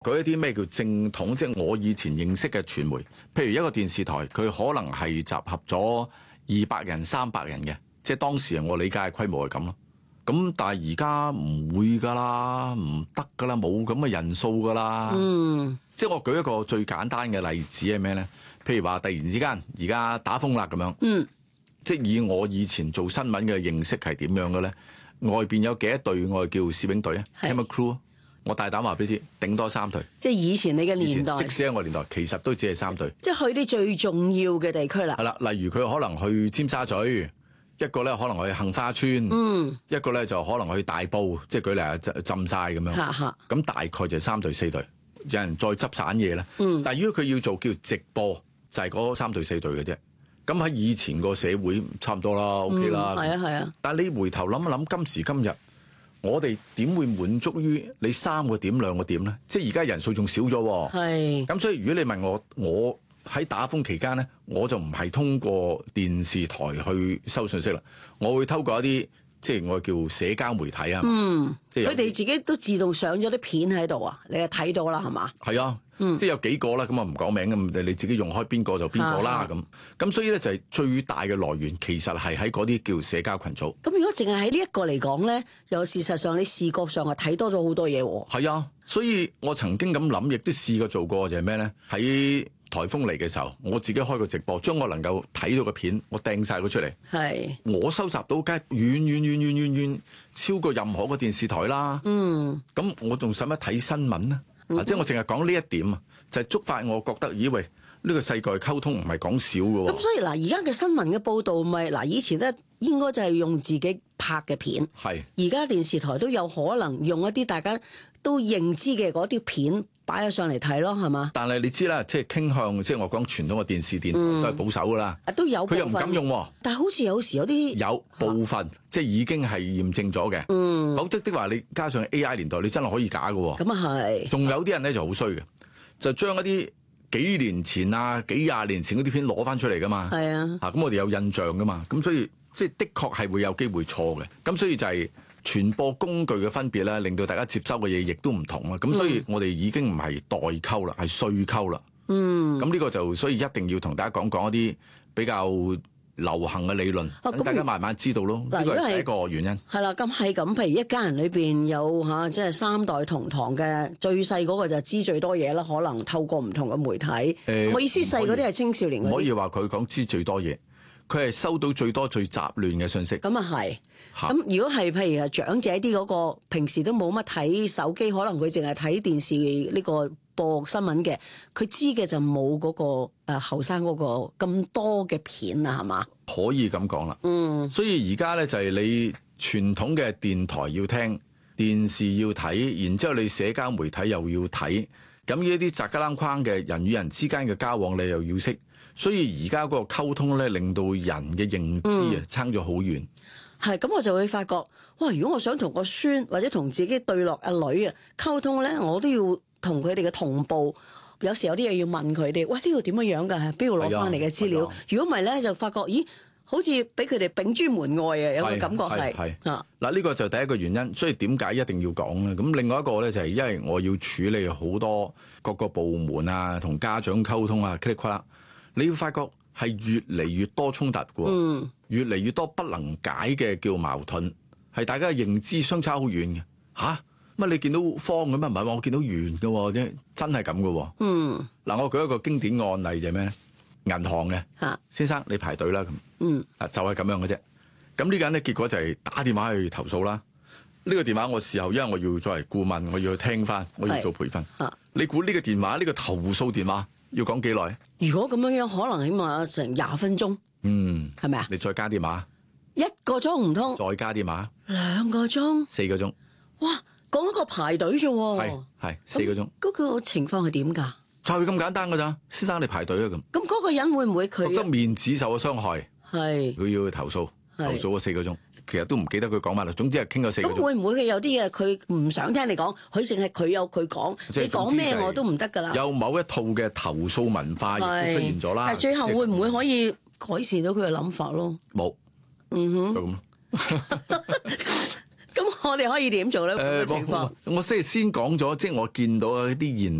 舉一啲咩叫正統，即係我以前認識嘅傳媒，譬如一個電視台，佢可能係集合咗200人、300人嘅，即係當時我理解嘅規模係咁咯。咁但係而家唔會㗎啦，唔得㗎啦，冇咁嘅人數㗎啦。即係我舉一個最簡單嘅例子係咩咧？譬如話突然之間而家打風啦咁樣，即係以我以前做新聞嘅認識係點樣嘅咧？外邊有幾多隊我哋叫攝影隊啊 camera crew。我大膽話俾你知，頂多3隊。即係以前你嘅年代， 即使喺我年代，其實都只係3隊。 即係去啲最重要嘅地區啦。 係啦，例如佢可能去尖沙咀，一個咧可能去杏花村，一個咧就可能去大埔，即係舉例啊浸晒咁樣。咁大概就係3隊4隊，有人再執散嘢啦。但係如果佢要做叫直播，就係嗰3隊4隊嘅啫。咁喺以前個社會差唔多啦，OK 啦。 係啊。 但係你回頭諗一諗，今時今日。我哋點會滿足於你3個點2個點咧？即係而家人數仲少咗。係。咁所以如果你問我喺打風期間咧，我就唔係通過電視台去收信息啦，我會透過一啲即係我叫社交媒體啊。即係佢哋自己都自動上咗啲片喺度啊，你就睇到啦，係嘛？ 係啊。即係有幾個啦，咁我唔講名咁，你自己用開邊個就邊個啦咁。咁所以咧就係最大嘅來源，其實係喺嗰啲叫社交群組。咁如果淨係喺呢一個嚟講咧，又事實上你視覺上係睇多咗好多嘢喎。 係啊，所以我曾經咁諗，亦都試過做過就係咩咧？喺颱風嚟嘅時候，我自己開個直播，將我能夠睇到嘅片，我掟晒佢出嚟。係。我收集到梗係遠超過任何個電視台啦。咁我仲使乜睇新聞呢？即係我淨係講呢一點啊，就係觸發我覺得，咦喂，呢個世界溝通唔係講少嘅喎。 咁所以嗱，而家嘅新聞嘅報導咪嗱，以前咧應該就係用自己拍嘅片，係。而家電視台都有可能用一啲大家都認知嘅嗰啲片擺咗上嚟睇咯，係嘛？但係你知啦，即係傾向，即係我講傳統嘅電視電台都係保守㗎啦。都有佢又唔敢用喎。但係好似有時有啲有部分即係已經係驗證咗嘅。否則的話，你加上 AI 年代，你真係可以假㗎喎。咁啊係。仲有啲人咧就好衰嘅，就將一啲幾年前啊、幾廿年前嗰啲片攞翻出嚟㗎嘛。係啊。咁我哋有印象㗎嘛。咁所以即係的確係會有機會錯嘅。咁所以就係傳播工具嘅分別咧，令到大家接收嘅嘢亦都唔同啦。咁所以我哋已經唔係代溝啦，係稅溝啦。咁呢個就所以一定要同大家講一啲比較流行嘅理論，等大家慢慢知道咯。呢個係第一個原因。係啦，咁係咁，譬如一家人裏邊有即係3代同堂嘅，最細嗰個就知最多嘢啦。可能透過唔同嘅媒體。我意思細嗰啲係青少年嗰啲。唔可以話佢講知最多嘢。佢係收到最多最雜亂嘅信息。咁啊係。咁如果係譬如係長者啲嗰個，平時都冇乜睇手機，可能佢淨係睇電視呢個播新聞嘅，佢知嘅就冇嗰個後生嗰個咁多嘅片啊，係嘛？可以咁講啦。所以而家咧就係你傳統嘅電台要聽，電視要睇，然之後你社交媒體又要睇，咁呢一啲雜家框嘅人與人之間嘅交往你又要識。所以而家嗰個溝通咧，令到人嘅認知啊差咗好遠。係咁，我就會發覺，哇！如果我想同個孫或者同自己對落阿女啊溝通咧，我都要同佢哋嘅同步。有時有啲嘢要問佢哋，喂，呢個點樣樣㗎？邊度攞翻嚟嘅資料？如果唔係咧，就發覺，咦，好似俾佢哋秉諸門外啊！有個感覺係啊。嗱，呢個就第一個原因。所以點解一定要講咧？咁另外一個咧就係因為我要處理好多各個部門啊，同家長溝通啊，噼里啪啦。你要發覺係越嚟越多衝突嘅，越嚟越多不能解嘅叫矛盾，係大家嘅認知相差好遠嘅。乜你見到方咁啊？唔係話我見到圓嘅啫，真係咁嘅。嗱，我舉一個經典案例就係咩咧？銀行嘅先生，你排隊啦咁。就係咁樣嘅啫。咁呢個人咧，結果就係打電話去投訴啦。呢個電話我事後因為我要作為顧問，我要去聽翻，我要做培訓。你估呢個電話呢個投訴電話要講幾耐？如果咁樣樣，可能起碼成20分鐘。係咪啊？你再加電話，1個鐘唔通？再加電話，2個鐘，4個鐘。哇！講一個排隊啫喎。係4個鐘。嗰個情況係點㗎？就係咁簡單㗎咋，先生你排隊啊咁。咁嗰個人會唔會佢覺得面子受咗傷害？係。佢要去投訴，投訴咗4個鐘。其實都唔記得佢講乜啦，總之係傾咗4個鐘。咁會唔會佢有啲嘢佢唔想聽你講，佢淨係佢有佢講，你講咩我都唔得㗎啦。有某一套嘅投訴文化亦都出現咗啦。但係最後會唔會可以改善到佢嘅諗法咯？冇，就咁咯。咁我哋可以點做咧？情況我先講咗，即係我見到一啲現